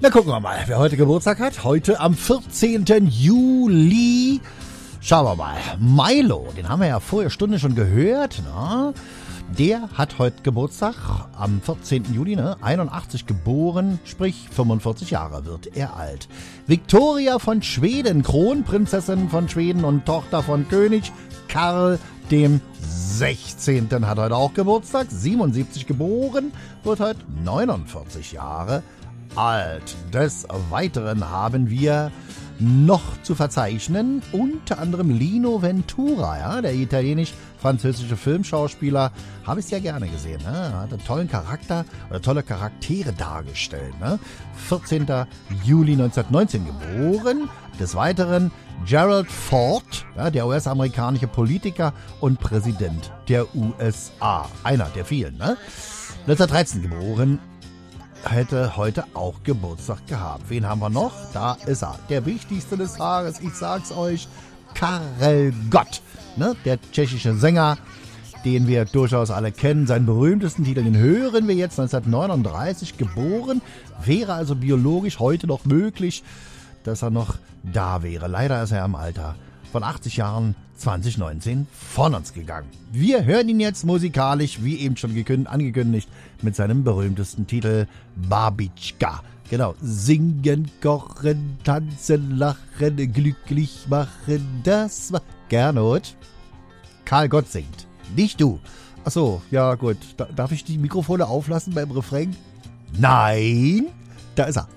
Na, gucken wir mal, wer heute Geburtstag hat. Heute am 14. Juli. Schauen wir mal. Milo, den haben wir ja vorher Stunde schon gehört. Ne? Der hat heute Geburtstag am 14. Juli, 81 geboren, sprich 45 Jahre wird er alt. Victoria von Schweden, Kronprinzessin von Schweden und Tochter von König Karl dem 16. hat heute auch Geburtstag, 77 geboren, wird heute 49 Jahre alt. Des Weiteren haben wir noch zu verzeichnen, unter anderem Lino Ventura, ja, der italienisch-französische Filmschauspieler, habe ich sehr gerne gesehen, ne? Hat einen tollen Charakter oder tolle Charaktere dargestellt, ne? 14. Juli 1919 geboren. Des Weiteren Gerald Ford, ja, der US-amerikanische Politiker und Präsident der USA, einer der vielen, ne? 1913 geboren. Hätte heute auch Geburtstag gehabt. Wen haben wir noch? Da ist er. Der wichtigste des Tages, ich sag's euch, Karel Gott. Ne? Der tschechische Sänger, den wir durchaus alle kennen. Seinen berühmtesten Titel, den hören wir jetzt, 1939 geboren. Wäre also biologisch heute noch möglich, dass er noch da wäre. Leider ist er im Alter von 80 Jahren 2019 von uns gegangen. Wir hören ihn jetzt musikalisch, wie eben schon angekündigt, mit seinem berühmtesten Titel Babitschka. Genau, singen, kochen, tanzen, lachen, glücklich machen, das war Gernot. Karel Gott singt, nicht du. Achso, ja gut, darf ich die Mikrofone auflassen beim Refrain? Nein, da ist er.